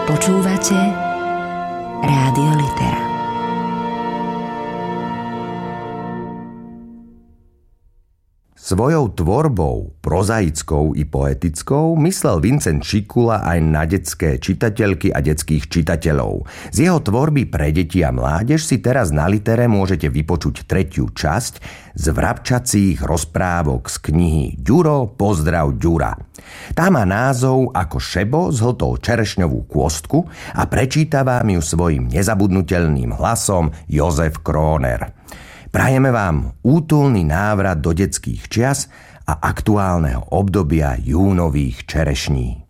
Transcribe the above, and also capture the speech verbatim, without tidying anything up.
Počúvate Rádio Litera. Svojou tvorbou, prozaickou i poetickou, myslel Vincent Šikula aj na detské čitateľky a detských čitateľov. Z jeho tvorby pre deti a mládež si teraz na Litere môžete vypočuť tretiu časť z vrabčacích rozprávok z knihy Ďuro, pozdrav Ďura. Tá má názov Ako Šebo zhltol čerešňovú kôstku a prečíta vám ju svojim nezabudnutelným hlasom Jozef Króner. Prajeme vám útulný návrat do detských čias a aktuálneho obdobia júnových čerešní.